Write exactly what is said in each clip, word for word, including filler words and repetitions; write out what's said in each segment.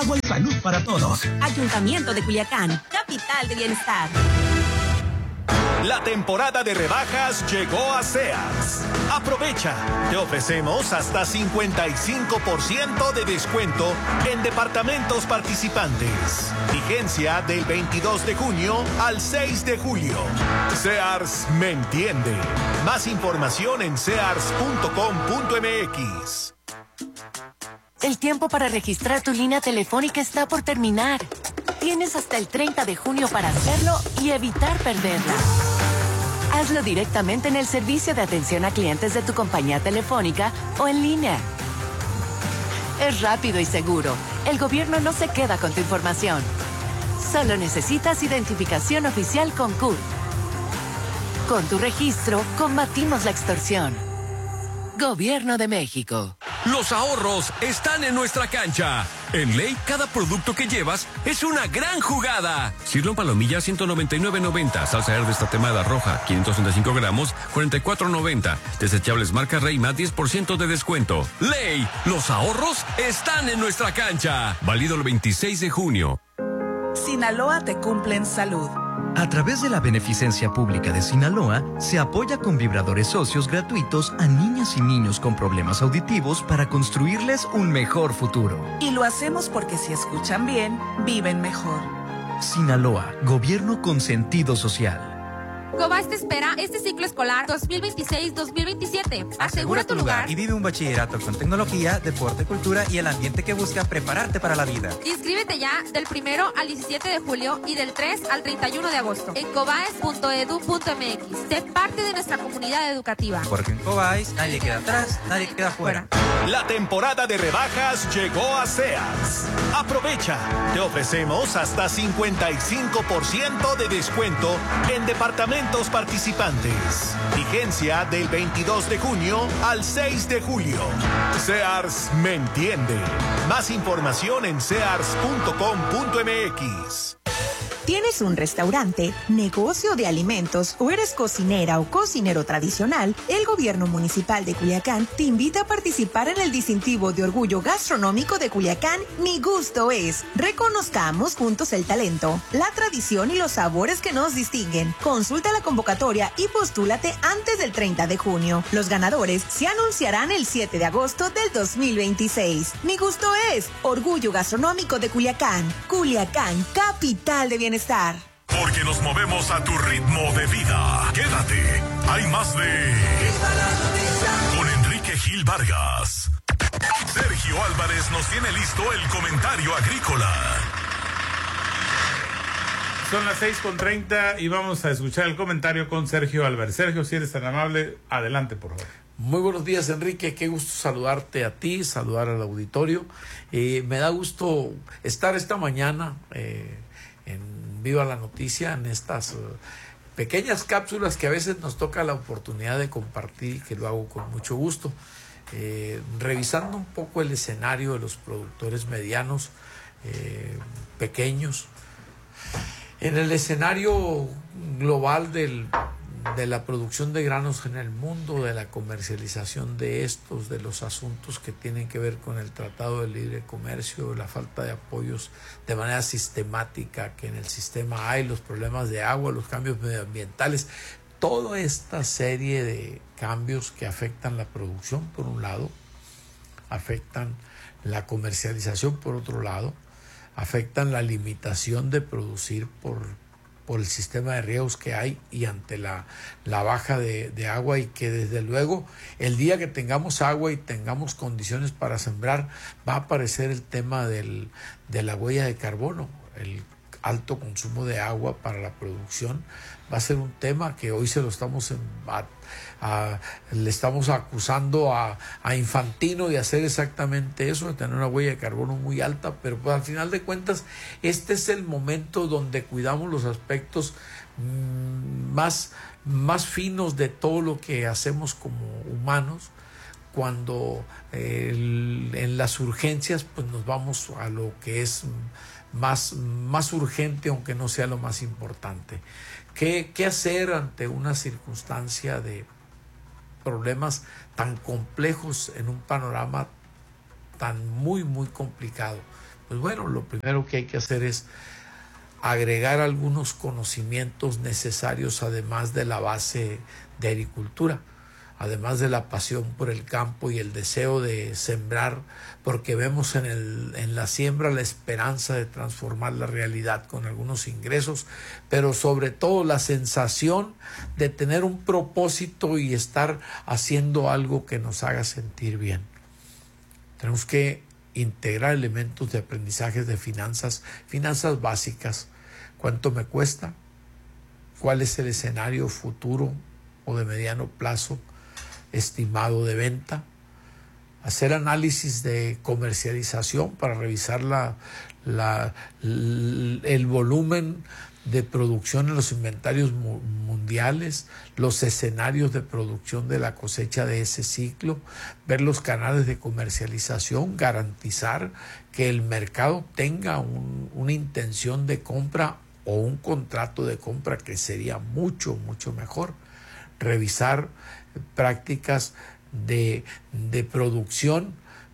agua y salud para todos. Ayuntamiento de Culiacán, capital de bienestar. La temporada de rebajas llegó a Sears. Aprovecha. Te ofrecemos hasta cincuenta y cinco por ciento de descuento en departamentos participantes. Vigencia del veintidós de junio al seis de julio. Sears me entiende. Más información en sears punto com punto m x. El tiempo para registrar tu línea telefónica está por terminar. Tienes hasta el treinta de junio para hacerlo y evitar perderla. Hazlo directamente en el servicio de atención a clientes de tu compañía telefónica o en línea. Es rápido y seguro. El gobierno no se queda con tu información. Solo necesitas identificación oficial con C U R. Con tu registro, combatimos la extorsión. Gobierno de México. Los ahorros están en nuestra cancha. En Ley, cada producto que llevas es una gran jugada. Sirloin palomilla ciento noventa y nueve noventa. Salsa verde tatemada roja quinientos treinta y cinco gramos cuarenta y cuatro noventa. Desechables marca Reima diez por ciento de descuento. Ley, los ahorros están en nuestra cancha. Válido el veintiséis de junio. Sinaloa te cumple en salud. A través de la beneficencia pública de Sinaloa, se apoya con vibradores socios gratuitos a niñas y niños con problemas auditivos para construirles un mejor futuro. Y lo hacemos porque si escuchan bien, viven mejor. Sinaloa, gobierno con sentido social. Cobás te espera este ciclo escolar dos mil veintiséis dos mil veintisiete. Asegura tu lugar y vive un bachillerato con tecnología, deporte, cultura y el ambiente que busca prepararte para la vida. Inscríbete ya del primero al diecisiete de julio y del tres al treinta y uno de agosto en cobaes punto edu punto m x. Sé parte de nuestra comunidad educativa. Porque en Cobaes nadie queda atrás, nadie queda fuera. La temporada de rebajas llegó a Sears. Aprovecha. Te ofrecemos hasta cincuenta y cinco por ciento de descuento en departamentos participantes. Vigencia del veintidós de junio al seis de julio. Sears me entiende. Más información en sears punto com punto m x. ¿Tienes un restaurante, negocio de alimentos o eres cocinera o cocinero tradicional? El Gobierno Municipal de Culiacán te invita a participar en el distintivo de orgullo gastronómico de Culiacán, Mi Gusto Es. Reconozcamos juntos el talento, la tradición y los sabores que nos distinguen. Consulta la convocatoria y postúlate antes del treinta de junio. Los ganadores se anunciarán el siete de agosto del dos mil veintiséis. Mi Gusto Es, orgullo gastronómico de Culiacán. Culiacán, capital de bienestar. Estar. Porque nos movemos a tu ritmo de vida. Quédate. Hay más de... Con Enrique Gil Vargas. Sergio Álvarez nos tiene listo el comentario agrícola. Son las seis con treinta y vamos a escuchar el comentario con Sergio Álvarez. Sergio, si eres tan amable, adelante, por favor. Muy buenos días, Enrique. Qué gusto saludarte a ti, saludar al auditorio. Eh, me da gusto estar esta mañana eh, en Viva la Noticia, en estas uh, pequeñas cápsulas que a veces nos toca la oportunidad de compartir y que lo hago con mucho gusto. Eh, revisando un poco el escenario de los productores medianos, eh, pequeños. En el escenario global del de la producción de granos en el mundo, de la comercialización de estos, de los asuntos que tienen que ver con el Tratado de Libre Comercio, la falta de apoyos de manera sistemática que en el sistema hay, los problemas de agua, los cambios medioambientales, toda esta serie de cambios que afectan la producción por un lado, afectan la comercialización por otro lado, afectan la limitación de producir por por el sistema de riegos que hay y ante la, la baja de, de agua, y que desde luego el día que tengamos agua y tengamos condiciones para sembrar va a aparecer el tema del, de la huella de carbono. El alto consumo de agua para la producción va a ser un tema que hoy se lo estamos en, a, a, le estamos acusando a, a Infantino de hacer exactamente eso, de tener una huella de carbono muy alta, pero pues al final de cuentas este es el momento donde cuidamos los aspectos mmm, más, más finos de todo lo que hacemos como humanos, cuando eh, el, en las urgencias pues nos vamos a lo que es más, más urgente, aunque no sea lo más importante. ¿Qué, qué hacer ante una circunstancia de problemas tan complejos en un panorama tan muy, muy complicado? Pues bueno, lo primero que hay que hacer es agregar algunos conocimientos necesarios, además de la base de agricultura, además de la pasión por el campo y el deseo de sembrar, porque vemos en, el, en la siembra la esperanza de transformar la realidad con algunos ingresos, pero sobre todo la sensación de tener un propósito y estar haciendo algo que nos haga sentir bien. Tenemos que integrar elementos de aprendizajes de finanzas, finanzas básicas. ¿Cuánto me cuesta? ¿Cuál es el escenario futuro o de mediano plazo estimado de venta? Hacer análisis de comercialización para revisar la, la, el volumen de producción en los inventarios mundiales, los escenarios de producción de la cosecha de ese ciclo, ver los canales de comercialización, garantizar que el mercado tenga un, una intención de compra o un contrato de compra, que sería mucho, mucho mejor. Revisar prácticas de, de producción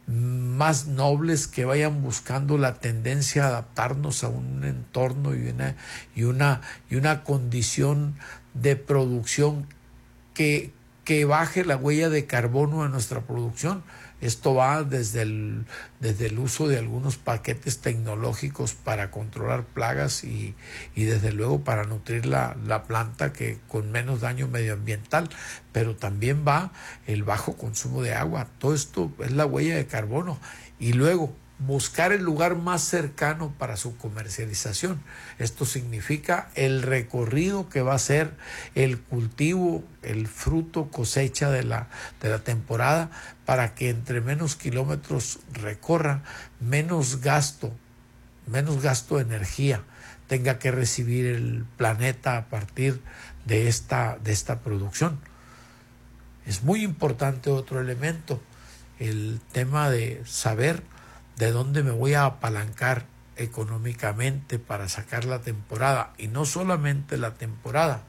más nobles que vayan buscando la tendencia a adaptarnos a un entorno y una, y una, y una condición de producción que, que baje la huella de carbono de nuestra producción. Esto va desde el, desde el uso de algunos paquetes tecnológicos para controlar plagas y, y desde luego para nutrir la, la planta que con menos daño medioambiental, pero también va el bajo consumo de agua. Todo esto es la huella de carbono. Y luego buscar el lugar más cercano para su comercialización. Esto significa el recorrido que va a ser el cultivo, el fruto, cosecha de la, de la temporada, para que entre menos kilómetros recorra, menos gasto, menos gasto de energía tenga que recibir el planeta a partir de esta, de esta producción. Es muy importante otro elemento, el tema de saber de dónde me voy a apalancar económicamente para sacar la temporada, y no solamente la temporada,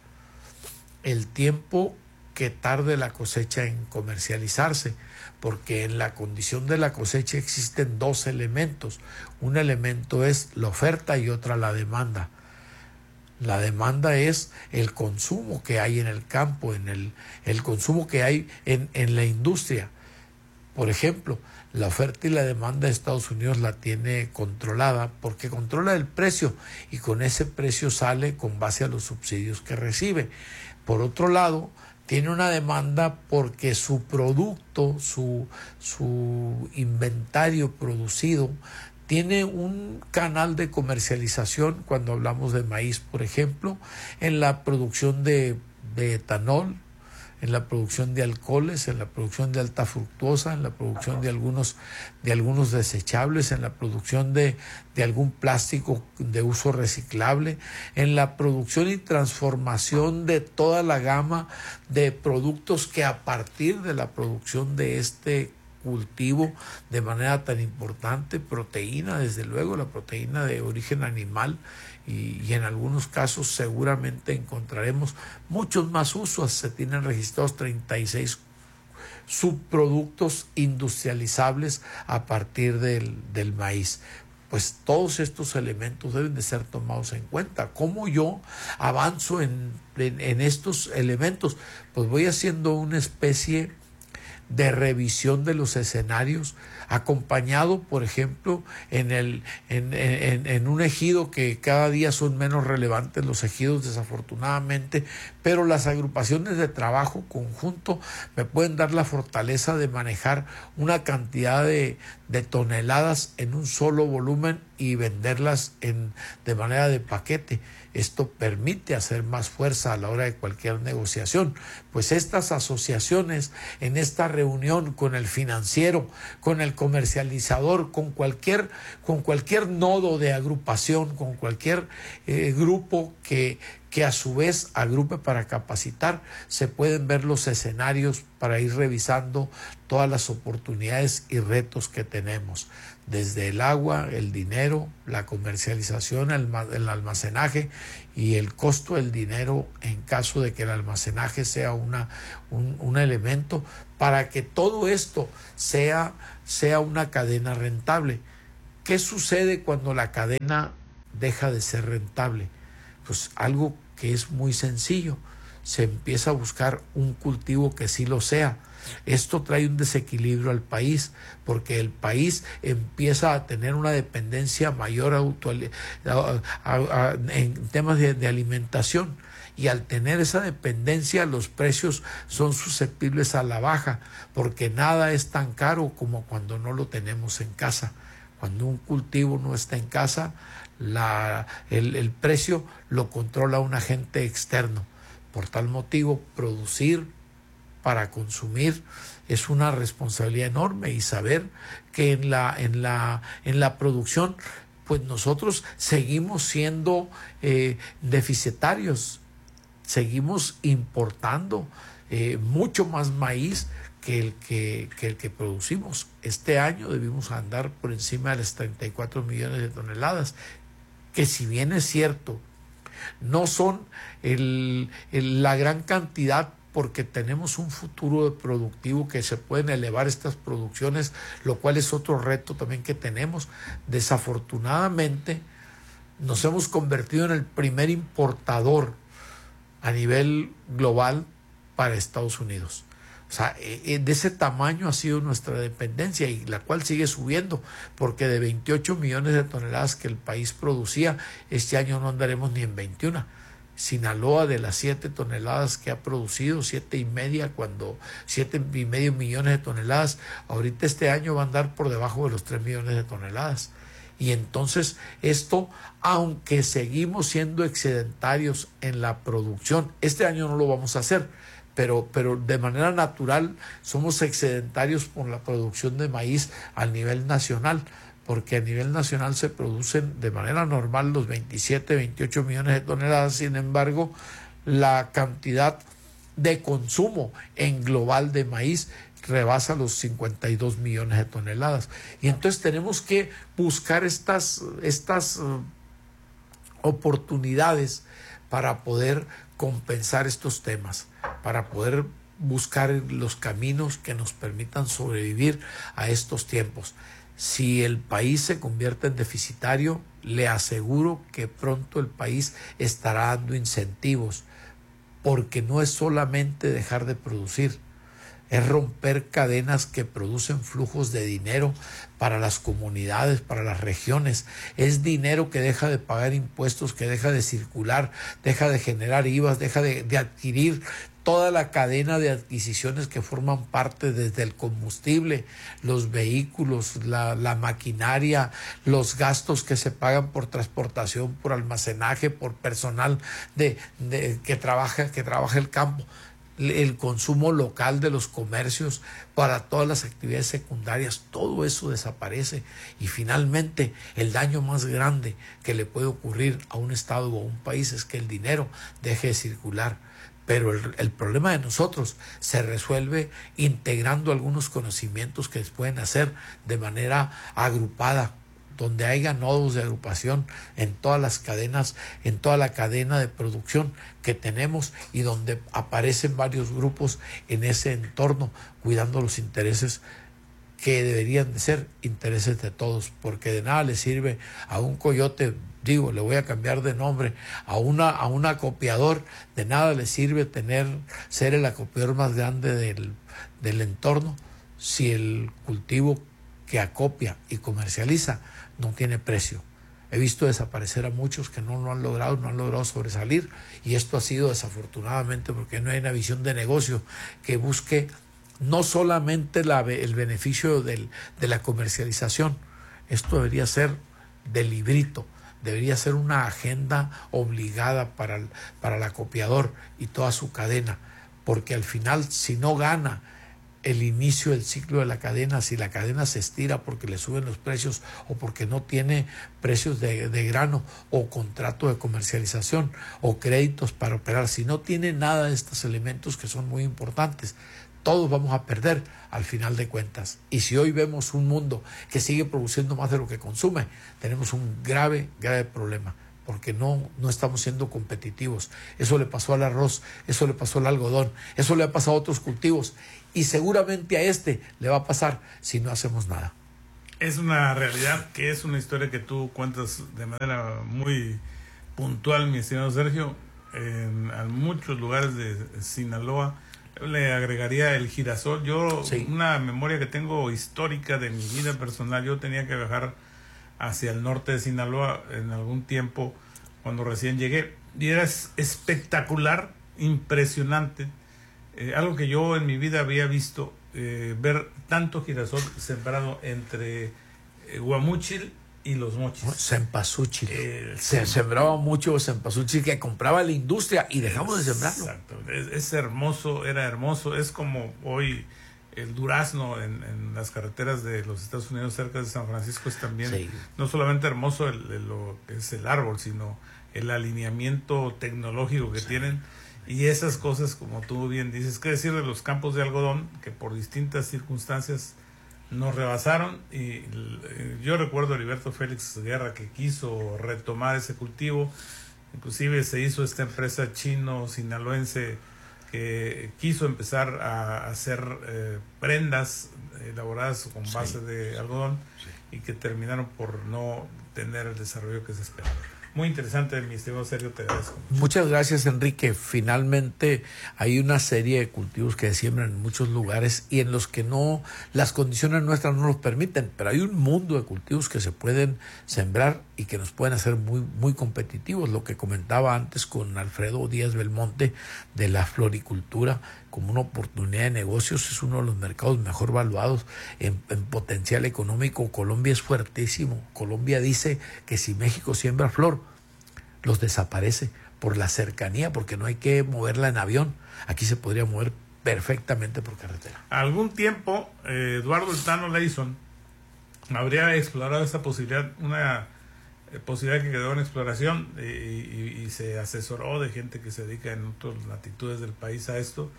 el tiempo que tarde la cosecha en comercializarse, porque en la condición de la cosecha existen dos elementos. Un elemento es la oferta y otra la demanda. La demanda es el consumo que hay en el campo, en el, el consumo que hay en, en la industria. Por ejemplo, la oferta y la demanda de Estados Unidos la tiene controlada porque controla el precio, y con ese precio sale con base a los subsidios que recibe. Por otro lado, tiene una demanda porque su producto, su, su inventario producido, tiene un canal de comercialización. Cuando hablamos de maíz, por ejemplo, en la producción de, de etanol, en la producción de alcoholes, en la producción de alta fructosa, en la producción de algunos, de algunos desechables, en la producción de, de algún plástico de uso reciclable, en la producción y transformación de toda la gama de productos que a partir de la producción de este cultivo de manera tan importante, proteína, desde luego la proteína de origen animal, y, y en algunos casos seguramente encontraremos muchos más usos. Se tienen registrados treinta y seis subproductos industrializables a partir del, del maíz. Pues todos estos elementos deben de ser tomados en cuenta. ¿Cómo yo avanzo en, en, en estos elementos? Pues voy haciendo una especie de revisión de los escenarios, acompañado, por ejemplo, en, el, en, en, en un ejido que cada día son menos relevantes los ejidos, desafortunadamente, pero las agrupaciones de trabajo conjunto me pueden dar la fortaleza de manejar una cantidad de, de toneladas en un solo volumen y venderlas en, de manera de paquete. Esto permite hacer más fuerza a la hora de cualquier negociación, pues estas asociaciones, en esta reunión con el financiero, con el comercializador, con cualquier, con cualquier nodo de agrupación, con cualquier eh, grupo que, que a su vez agrupe para capacitar, se pueden ver los escenarios para ir revisando todas las oportunidades y retos que tenemos, desde el agua, el dinero, la comercialización, el, el almacenaje y el costo del dinero en caso de que el almacenaje sea una, un, un elemento para que todo esto sea, sea una cadena rentable. ¿Qué sucede cuando la cadena deja de ser rentable? Pues algo que es muy sencillo. Se empieza a buscar un cultivo que sí lo sea. Esto trae un desequilibrio al país, porque el país empieza a tener una dependencia mayor auto, a, a, a, en temas de, de alimentación, y al tener esa dependencia los precios son susceptibles a la baja, porque nada es tan caro como cuando no lo tenemos en casa. Cuando un cultivo no está en casa, la, el, el precio lo controla un agente externo. Por tal motivo, producir para consumir es una responsabilidad enorme, y saber que en la, en la, en la producción, pues nosotros seguimos siendo eh, deficitarios, seguimos importando eh, mucho más maíz que el que, que el que producimos. Este año debimos andar por encima de las treinta y cuatro millones de toneladas, que si bien es cierto, no son el, el, la gran cantidad, porque tenemos un futuro productivo que se pueden elevar estas producciones, lo cual es otro reto también que tenemos. Desafortunadamente, nos hemos convertido en el primer importador a nivel global para Estados Unidos. O sea, de ese tamaño ha sido nuestra dependencia, y la cual sigue subiendo, porque de veintiocho millones de toneladas que el país producía, este año no andaremos ni en veintiuno. Sinaloa, de las siete toneladas que ha producido, siete y media, cuando siete y medio millones de toneladas, ahorita este año va a andar por debajo de los tres millones de toneladas. Y entonces esto, aunque seguimos siendo excedentarios en la producción, este año no lo vamos a hacer, pero, pero de manera natural somos excedentarios por la producción de maíz a nivel nacional, porque a nivel nacional se producen de manera normal los veintisiete, veintiocho millones de toneladas. Sin embargo, la cantidad de consumo en global de maíz rebasa los cincuenta y dos millones de toneladas. Y entonces tenemos que buscar estas, estas uh, oportunidades para poder compensar estos temas, para poder buscar los caminos que nos permitan sobrevivir a estos tiempos. Si el país se convierte en deficitario, le aseguro que pronto el país estará dando incentivos, porque no es solamente dejar de producir, es romper cadenas que producen flujos de dinero para las comunidades, para las regiones. Es dinero que deja de pagar impuestos, que deja de circular, deja de generar I V As, deja de, de adquirir toda la cadena de adquisiciones que forman parte, desde el combustible, los vehículos, la, la maquinaria, los gastos que se pagan por transportación, por almacenaje, por personal de, de, que trabaja, que trabaja el campo, el consumo local de los comercios para todas las actividades secundarias. Todo eso desaparece, y finalmente el daño más grande que le puede ocurrir a un estado o a un país es que el dinero deje de circular. Pero el, el problema de nosotros se resuelve integrando algunos conocimientos que se pueden hacer de manera agrupada, donde haya nodos de agrupación en todas las cadenas, en toda la cadena de producción que tenemos, y donde aparecen varios grupos en ese entorno cuidando los intereses que deberían de ser intereses de todos, porque de nada le sirve a un coyote, digo, le voy a cambiar de nombre, a una a un acopiador, de nada le sirve tener ser el acopiador más grande del, del entorno si el cultivo que acopia y comercializa no tiene precio. He visto desaparecer a muchos que no lo han logrado, no han logrado sobresalir, y esto ha sido desafortunadamente porque no hay una visión de negocio que busque no solamente la, el beneficio del, de la comercialización. Esto debería ser de librito, debería ser una agenda obligada para el, para el acopiador y toda su cadena, porque al final, si no gana el inicio del ciclo de la cadena, si la cadena se estira porque le suben los precios o porque no tiene precios de, de grano o contrato de comercialización o créditos para operar, si no tiene nada de estos elementos que son muy importantes, todos vamos a perder al final de cuentas. Y si hoy vemos un mundo que sigue produciendo más de lo que consume, tenemos un grave, grave problema, porque no, no estamos siendo competitivos. Eso le pasó al arroz, eso le pasó al algodón, eso le ha pasado a otros cultivos, y seguramente a este le va a pasar si no hacemos nada. Es una realidad, que es una historia que tú cuentas de manera muy puntual, mi estimado Sergio. En, en muchos lugares de Sinaloa le agregaría el girasol. Yo, sí. Una memoria que tengo histórica de mi vida personal, yo tenía que viajar hacia el norte de Sinaloa en algún tiempo cuando recién llegué, y era espectacular, impresionante, eh, algo que yo en mi vida había visto, eh, ver tanto girasol sembrado entre eh, Guamúchil y Los Mochis. Cempasúchil. Eh, Se sembraba mucho cempasúchil que compraba la industria y dejamos de sembrarlo. Exacto. Es, es hermoso, era hermoso. Es como hoy el durazno en, en las carreteras de los Estados Unidos cerca de San Francisco es también, sí. No solamente hermoso el, el, lo que es el árbol, sino el alineamiento tecnológico que sí. tienen. Y esas cosas, como tú bien dices, qué decir de los campos de algodón que por distintas circunstancias nos rebasaron. Y yo recuerdo a Heriberto Félix Guerra que quiso retomar ese cultivo, inclusive se hizo esta empresa chino-sinaloense que quiso empezar a hacer eh, prendas elaboradas con base sí. de algodón sí. y que terminaron por no tener el desarrollo que se esperaba. Muy interesante, mi estimado Sergio, te agradezco. Muchas gracias, Enrique. Finalmente hay una serie de cultivos que se siembran en muchos lugares y en los que no, las condiciones nuestras no nos permiten, pero hay un mundo de cultivos que se pueden sembrar y que nos pueden hacer muy, muy competitivos. Lo que comentaba antes con Alfredo Díaz Belmonte de la floricultura como una oportunidad de negocios, es uno de los mercados mejor valuados en, en potencial económico. Colombia es fuertísimo. Colombia dice que si México siembra flor, los desaparece por la cercanía, porque no hay que moverla en avión. Aquí se podría mover perfectamente por carretera. Algún tiempo, eh, Eduardo El Tano Leison habría explorado esa posibilidad, una eh, posibilidad que quedó en exploración, eh, y, y se asesoró de gente que se dedica en otras latitudes del país a esto,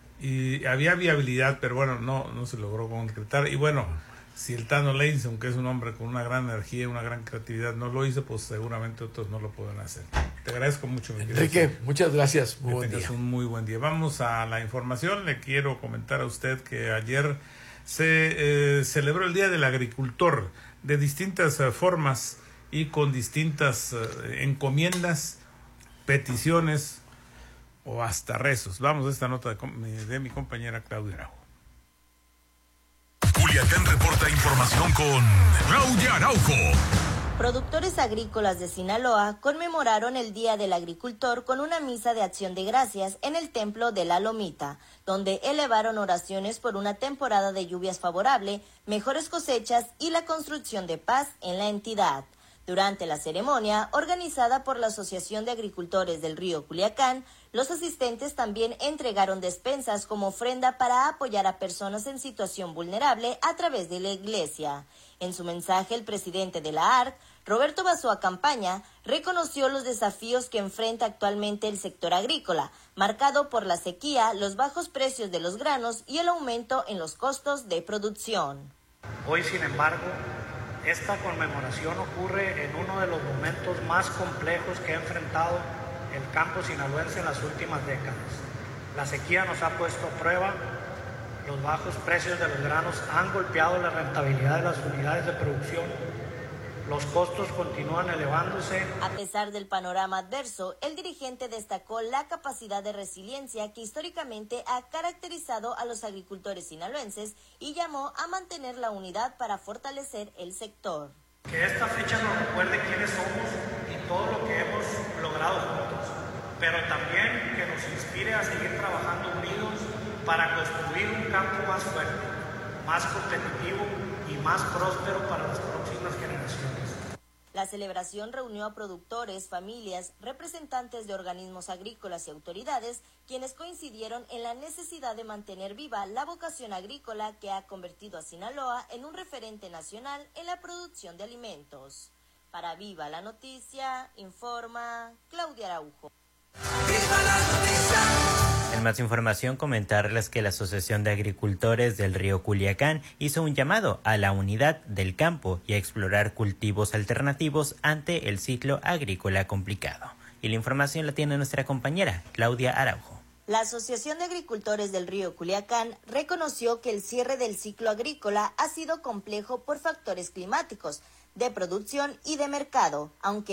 y había viabilidad, pero bueno, no, no se logró concretar. Y bueno, si el Tano Leison, que es un hombre con una gran energía, una gran creatividad, no lo hizo, pues seguramente otros no lo pueden hacer. Te agradezco mucho, mi querido Enrique, señor. Muchas gracias. Muy que buen tengas día. un muy buen día. Vamos a la información. Le quiero comentar a usted que ayer se eh, celebró el Día del Agricultor de distintas uh, formas y con distintas uh, encomiendas, peticiones o hasta rezos. Vamos a esta nota de, de mi compañera Claudia Araujo. Culiacán reporta información con Claudia Araujo. Productores agrícolas de Sinaloa conmemoraron el Día del Agricultor con una misa de acción de gracias en el Templo de la Lomita, donde elevaron oraciones por una temporada de lluvias favorable, mejores cosechas y la construcción de paz en la entidad. Durante la ceremonia, organizada por la Asociación de Agricultores del Río Culiacán, los asistentes también entregaron despensas como ofrenda para apoyar a personas en situación vulnerable a través de la iglesia. En su mensaje, el presidente de la A R C, Roberto Basoa Campaña, reconoció los desafíos que enfrenta actualmente el sector agrícola, marcado por la sequía, los bajos precios de los granos y el aumento en los costos de producción. Hoy, sin embargo, esta conmemoración ocurre en uno de los momentos más complejos que ha enfrentado el campo sinaloense en las últimas décadas. La sequía nos ha puesto a prueba, los bajos precios de los granos han golpeado la rentabilidad de las unidades de producción, los costos continúan elevándose. A pesar del panorama adverso, el dirigente destacó la capacidad de resiliencia que históricamente ha caracterizado a los agricultores sinaloenses y llamó a mantener la unidad para fortalecer el sector. Que esta fecha nos recuerde quiénes somos y todo lo que hemos logrado juntos, pero también que nos inspire a seguir trabajando unidos para construir un campo más fuerte, más competitivo y más próspero para las próximas generaciones. La celebración reunió a productores, familias, representantes de organismos agrícolas y autoridades, quienes coincidieron en la necesidad de mantener viva la vocación agrícola que ha convertido a Sinaloa en un referente nacional en la producción de alimentos. Para Viva la Noticia, informa Claudia Araujo. ¡Viva la noticia! En más información, comentarles que la Asociación de Agricultores del Río Culiacán hizo un llamado a la unidad del campo y a explorar cultivos alternativos ante el ciclo agrícola complicado. Y la información la tiene nuestra compañera Claudia Araujo. La Asociación de Agricultores del Río Culiacán reconoció que el cierre del ciclo agrícola ha sido complejo por factores climáticos, de producción y de mercado, aunque